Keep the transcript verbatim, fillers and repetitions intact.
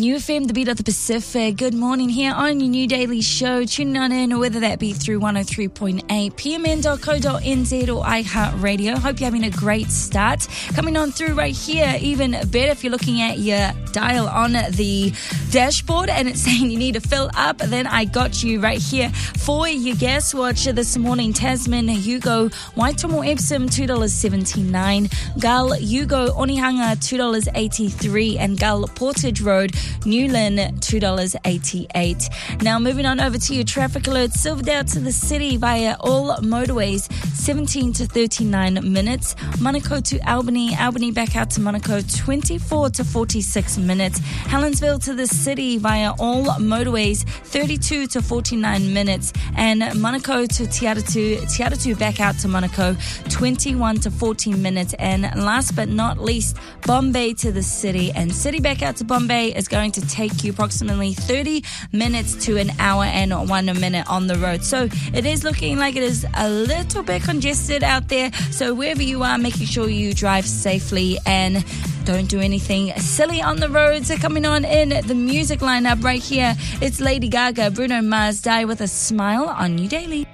New F M, the beat of the Pacific. Good morning here on your new daily show. Tuning on in, whether that be through one oh three point eight, p m n dot co dot n z or iHeartRadio. Hope you're having a great start. Coming on through right here, even better if you're looking at your dial on the dashboard and it's saying you need to fill up, then I got you right here for your guest watch this morning. Tasman, Hugo, Waitomo Epsom, two dollars seventy-nine. Gull, Hugo, Onehunga, two dollars eighty-three. And Gull, Portage Road, Newland, two dollars eighty-eight. Now moving on over to your traffic alerts. Silverdale to the city via all motorways, seventeen to thirty-nine minutes. Monaco to Albany, Albany back out to Monaco, twenty-four to forty-six minutes. Helensville to the city via all motorways, thirty-two to forty-nine minutes. And Monaco to Te Aratu, Te Aratu back out to Monaco, twenty-one to fourteen minutes. And last but not least, Bombay to the city. And city back out to Bombay is going to take you approximately thirty minutes to an hour and one minute on the road. So it is looking like it is a little bit congested out there. So wherever you are, making sure you drive safely and don't do anything silly on the roads. Coming on in the music lineup right here, it's Lady Gaga, Bruno Mars, Die With A Smile on New Daily.